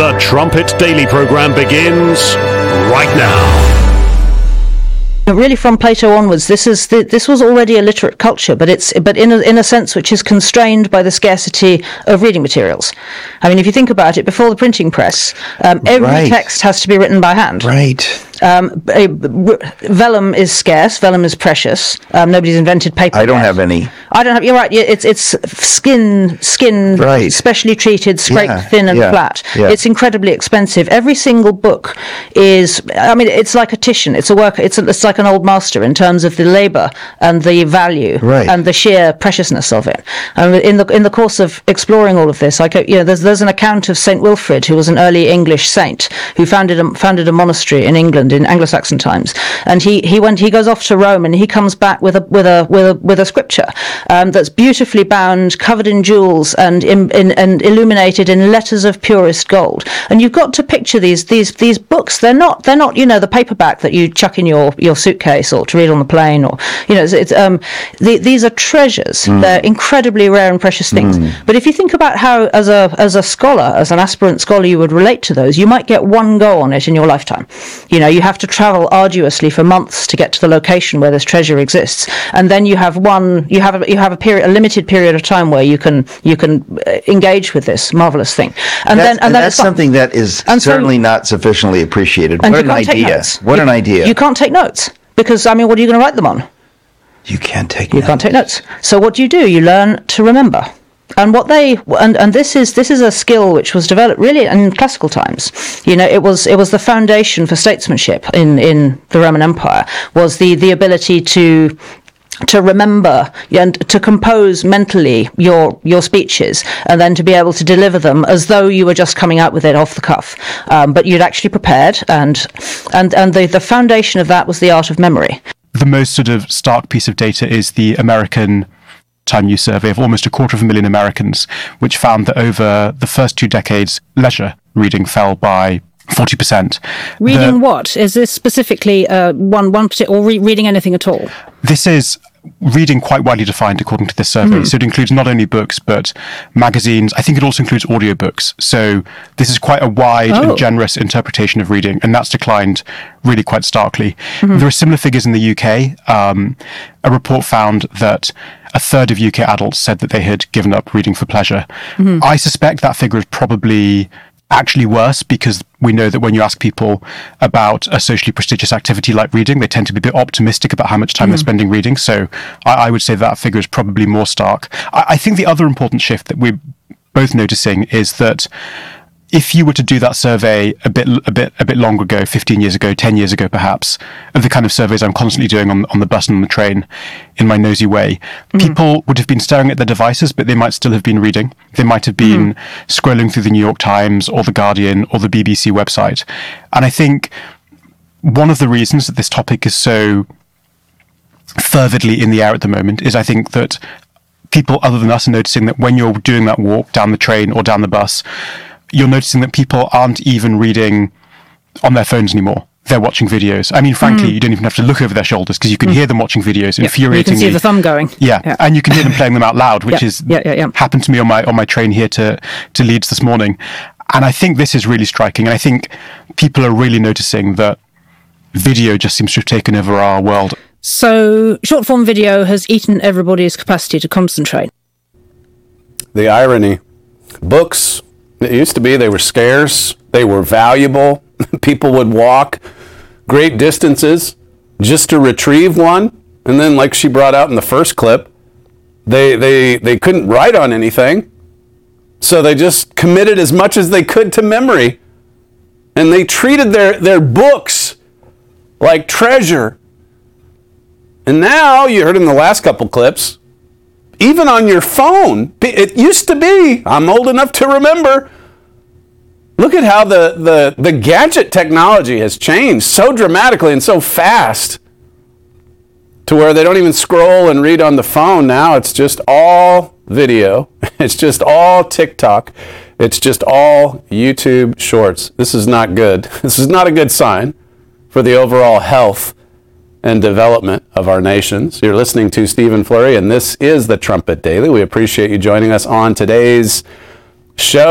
The Trumpet Daily program begins right now. Really, from Plato onwards, this was already a literate culture, but in a sense which is constrained by the scarcity of reading materials. I mean, if you think about it, before the printing press, every text has to be written by hand. Right. Vellum is scarce. Vellum is precious. Nobody's invented paper. I don't have any. I don't have. You're right. It's skin, right. Specially treated, scraped thin and flat. Yeah. It's incredibly expensive. Every single book is. I mean, it's like a Titian. It's a work. It's like an old master in terms of the labour and the value and the sheer preciousness of it. And in the course of exploring all of this, there's an account of Saint Wilfrid, who was an early English saint who founded a monastery in England in Anglo-Saxon times, and he goes off to Rome, and he comes back with a scripture that's beautifully bound, covered in jewels, and illuminated in letters of purest gold. And you've got to picture these books. They're not the paperback that you chuck in your suitcase or to read on the plane, or these are treasures. They're incredibly rare and precious things. But if you think about how as a scholar, as an aspirant scholar, you would relate to those, you might get one go on it in your lifetime. You have to travel arduously for months to get to the location where this treasure exists, and then you have a limited period of time where you can engage with this marvelous thing, and that's something that is certainly not sufficiently appreciated. What an idea! What an idea! You can't take notes because, I mean, what are you going to write them on? You can't take notes. So what do? You learn to remember. And this is a skill which was developed really in classical times. It was the foundation for statesmanship in the Roman Empire, was the ability to remember and to compose mentally your speeches, and then to be able to deliver them as though you were just coming out with it off the cuff, but you'd actually prepared, and the foundation of that was the art of memory. The most sort of stark piece of data is the American Time Use Survey of almost 250,000 Americans, which found that over the first 2 decades, leisure reading fell by 40%. Reading what? Is this specifically one particular, or reading anything at all? This is reading quite widely defined according to this survey. So it includes not only books, but magazines. I think it also includes audiobooks. So this is quite a wide and generous interpretation of reading, and that's declined really quite starkly. There are similar figures in the UK. A report found that a third of UK adults said that they had given up reading for pleasure. I suspect that figure is probably actually worse, because we know that when you ask people about a socially prestigious activity like reading, they tend to be a bit optimistic about how much time they're spending reading. So I would say that figure is probably more stark. I think the other important shift that we're both noticing is that if you were to do that survey a bit longer ago, 15 years ago, 10 years ago perhaps, of the kind of surveys I'm constantly doing on the bus and on the train in my nosy way, people would have been staring at their devices, but they might still have been reading. They might have been scrolling through the New York Times or the Guardian or the BBC website. And I think one of the reasons that this topic is so fervidly in the air at the moment is I think that people other than us are noticing that when you're doing that walk down the train or down the bus, you're noticing that people aren't even reading on their phones anymore. They're watching videos. I mean, frankly, you don't even have to look over their shoulders, because you can hear them watching videos infuriatingly. You can see the thumb going. Yeah, and you can hear them playing them out loud, which is happened to me on my train here to Leeds this morning. And I think this is really striking. And I think people are really noticing that video just seems to have taken over our world. So short form video has eaten everybody's capacity to concentrate. The irony. Books, it used to be they were scarce, they were valuable. People would walk great distances just to retrieve one. And then, like she brought out in the first clip, they couldn't write on anything. So they just committed as much as they could to memory. And they treated their books like treasure. And now, you heard in the last couple clips, even on your phone, it used to be, I'm old enough to remember, look at how the gadget technology has changed so dramatically and so fast to where they don't even scroll and read on the phone now. It's just all video. It's just all TikTok. It's just all YouTube shorts. This is not good. This is not a good sign for the overall health and development of our nations. You're listening to Stephen Flurry, and this is the Trumpet Daily. We appreciate you joining us on today's show.